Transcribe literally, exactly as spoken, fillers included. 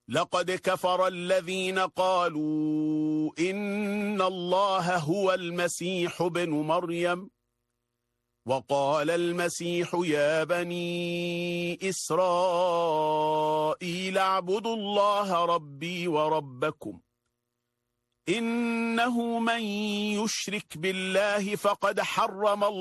لقد كفر الذين قالوا إن الله هو المسيح ابن مريم وقال المسيح يا بني إسرائيل اعبدوا الله ربي وربكم إنه من يشرك بالله فقد حرم الله